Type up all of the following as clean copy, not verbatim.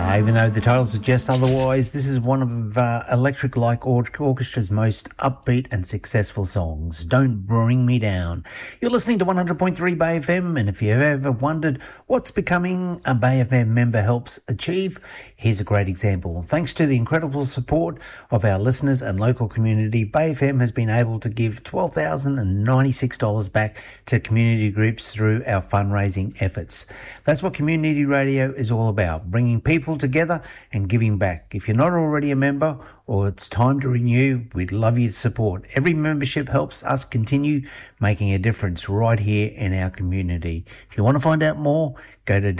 Even though the title suggests otherwise, this is one of Electric Light Orchestra's most upbeat and successful songs, Don't Bring Me Down. You're listening to 100.3 Bay FM, and if you've ever wondered what's becoming a Bay FM member helps achieve, here's a great example. Thanks to the incredible support of our listeners and local community, Bay FM has been able to give $12,096 back to community groups through our fundraising efforts. That's what community radio is all about, bringing people together and giving back. If you're not already a member or it's time to renew, we'd love your support. Every membership helps us continue making a difference right here in our community. If you want to find out more, go to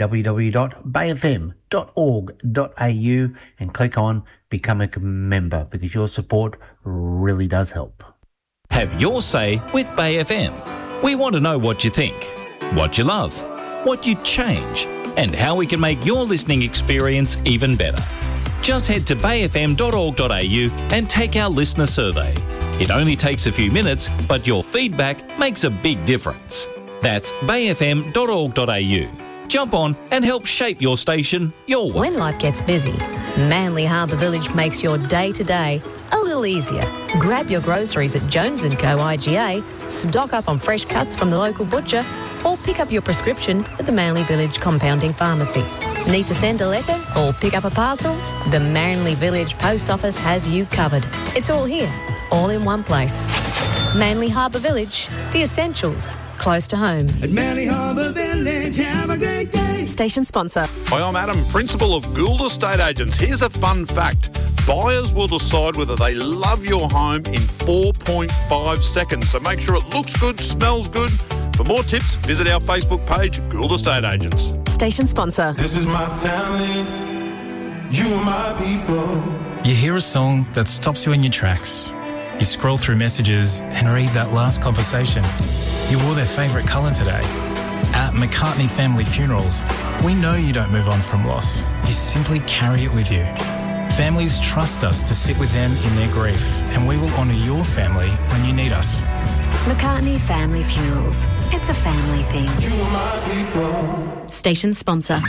www.bayfm.org.au and click on Become a Member, because your support really does help. Have your say with Bay FM. We want to know what you think, what you love, what you'd change, and how we can make your listening experience even better. Just head to bayfm.org.au and take our listener survey. It only takes a few minutes, but your feedback makes a big difference. That's bayfm.org.au. Jump on and help shape your station your way. When life gets busy, Manly Harbour Village makes your day-to-day a little easier. Grab your groceries at Jones & Co IGA, stock up on fresh cuts from the local butcher, or pick up your prescription at the Manly Village Compounding Pharmacy. Need to send a letter or pick up a parcel? The Manly Village Post Office has you covered. It's all here, all in one place. Manly Harbour Village, the essentials, close to home. At Manly Harbour Village, have a great day. Station sponsor. Hi, I'm Adam, Principal of Gould Estate Agents. Here's a fun fact. Buyers will decide whether they love your home in 4.5 seconds. So make sure it looks good, smells good. For more tips, visit our Facebook page, Gould Estate Agents. Station sponsor. This is my family, you are my people. You hear a song that stops you in your tracks. You scroll through messages and read that last conversation. You wore their favourite colour today. At McCartney Family Funerals, we know you don't move on from loss. You simply carry it with you. Families trust us to sit with them in their grief, and we will honour your family when you need us. McCartney Family Funerals. It's a family thing. You are my people. Station sponsor.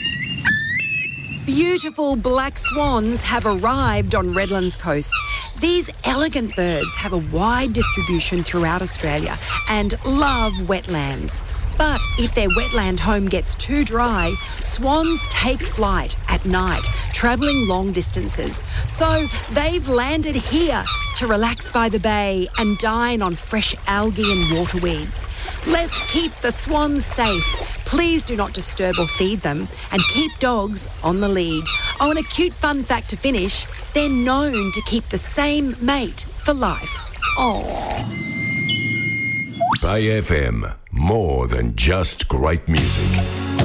Beautiful black swans have arrived on Redlands Coast. These elegant birds have a wide distribution throughout Australia and love wetlands. But if their wetland home gets too dry, swans take flight at night, travelling long distances. So they've landed here to relax by the bay and dine on fresh algae and waterweeds. Let's keep the swans safe. Please do not disturb or feed them, and keep dogs on the lead. Oh, and a cute fun fact to finish, they're known to keep the same mate for life. Aww. Bay FM, more than just great music.